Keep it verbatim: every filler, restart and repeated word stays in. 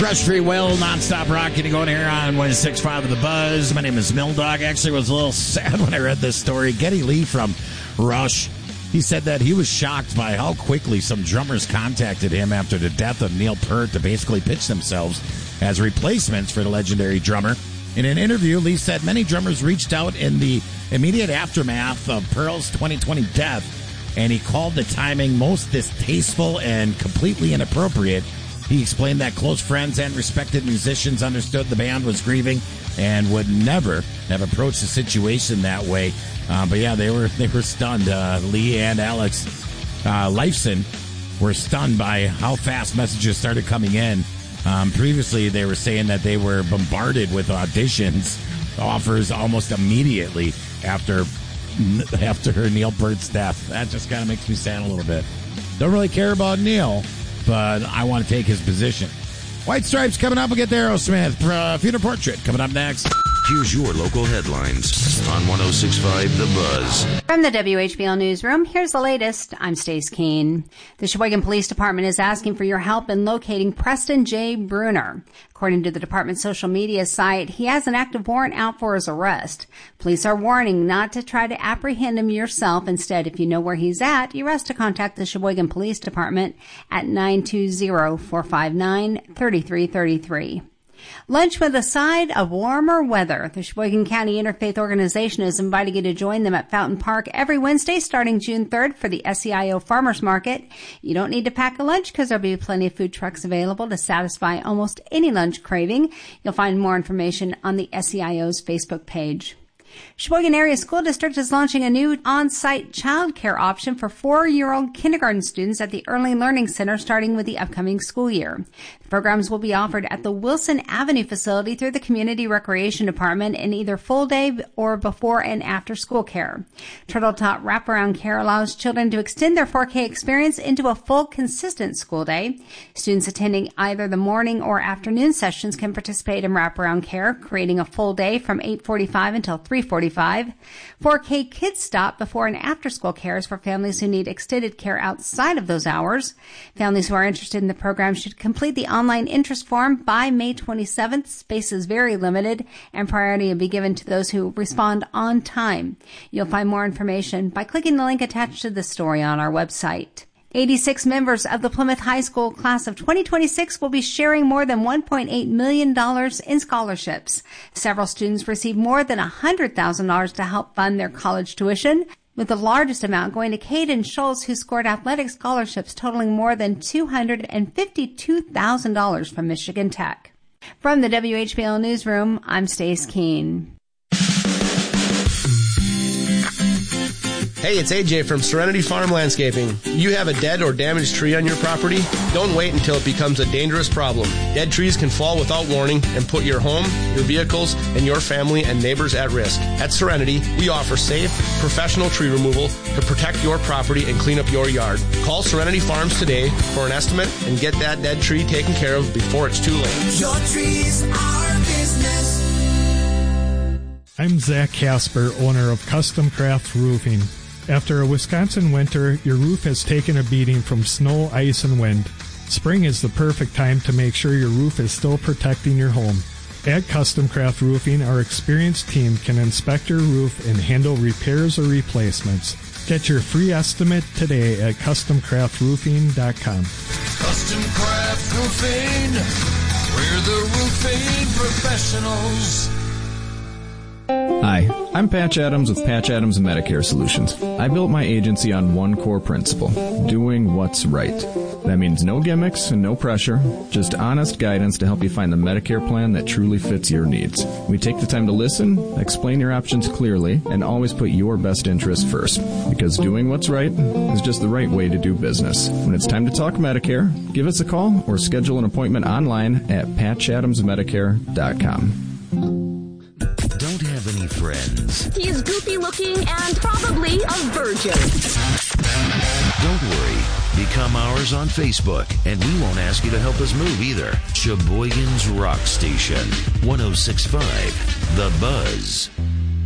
Crush Free Will, nonstop rock getting going here on one oh six point five of The Buzz. My name is Milldog. Actually, was a little sad when I read this story. Geddy Lee from Rush, he said that he was shocked by how quickly some drummers contacted him after the death of Neil Peart to basically pitch themselves as replacements for the legendary drummer. In an interview, Lee said many drummers reached out in the immediate aftermath of Pearl's twenty twenty death, and he called the timing most distasteful and completely inappropriate. He explained that close friends and respected musicians understood the band was grieving and would never have approached the situation that way. Uh, but yeah, they were they were stunned. Uh, Lee and Alex uh, Lifeson were stunned by how fast messages started coming in. Um, previously, they were saying that they were bombarded with auditions, offers almost immediately after after Neil Peart's death. That just kind of makes me sad a little bit. Don't really care about Neil, but I want to take his position. White Stripes coming up. We'll get to Aerosmith. Uh, Funeral Portrait coming up next. Here's your local headlines on one oh six point five The Buzz. From the W H B L Newsroom, here's the latest. I'm Stace Keene. The Sheboygan Police Department is asking for your help in locating Preston J. Bruner. According to the department's social media site, he has an active warrant out for his arrest. Police are warning not to try to apprehend him yourself. Instead, if you know where he's at, you're asked to contact the Sheboygan Police Department at nine two zero, four five nine, three three three three. Lunch with a side of warmer weather. The Sheboygan County Interfaith Organization is inviting you to join them at Fountain Park every Wednesday starting June third for the S E I O Farmers Market. You don't need to pack a lunch because there'll be plenty of food trucks available to satisfy almost any lunch craving. You'll find more information on the S E I O's Facebook page. Sheboygan Area School District is launching a new on-site child care option for four-year-old kindergarten students at the Early Learning Center starting with the upcoming school year. The programs will be offered at the Wilson Avenue facility through the Community Recreation Department in either full-day or before and after school care. Turtle Tot Wraparound Care allows children to extend their four K experience into a full, consistent school day. Students attending either the morning or afternoon sessions can participate in wraparound care, creating a full day from eight forty-five until three forty-five. four K Kids Stop before and after school care is for families who need extended care outside of those hours. Families who are interested in the program should complete the online interest form by May twenty-seventh. Space is very limited and priority will be given to those who respond on time. You'll find more information by clicking the link attached to the story on our website. eighty-six members of the Plymouth High School class of twenty twenty-six will be sharing more than one point eight million dollars in scholarships. Several students received more than one hundred thousand dollars to help fund their college tuition, with the largest amount going to Caden Schultz, who scored athletic scholarships totaling more than two hundred fifty-two thousand dollars from Michigan Tech. From the W H B L Newsroom, I'm Stace Keene. Hey, it's A J from Serenity Farm Landscaping. You have a dead or damaged tree on your property? Don't wait until it becomes a dangerous problem. Dead trees can fall without warning and put your home, your vehicles, and your family and neighbors at risk. At Serenity, we offer safe, professional tree removal to protect your property and clean up your yard. Call Serenity Farms today for an estimate and get that dead tree taken care of before it's too late. Your trees are business. I'm Zach Casper, owner of Custom Craft Roofing. After a Wisconsin winter, your roof has taken a beating from snow, ice, and wind. Spring is the perfect time to make sure your roof is still protecting your home. At Custom Craft Roofing, our experienced team can inspect your roof and handle repairs or replacements. Get your free estimate today at custom craft roofing dot com. Custom Craft Roofing, we're the roofing professionals. Hi, I'm Patch Adams with Patch Adams Medicare Solutions. I built my agency on one core principle, doing what's right. That means no gimmicks and no pressure, just honest guidance to help you find the Medicare plan that truly fits your needs. We take the time to listen, explain your options clearly, and always put your best interest first. Because doing what's right is just the right way to do business. When it's time to talk Medicare, give us a call or schedule an appointment online at patch adams medicare dot com. Don't have any friends. He's goofy looking and probably a virgin. Don't worry. Become ours on Facebook, and we won't ask you to help us move either. Sheboygan's Rock Station, one oh six point five The Buzz.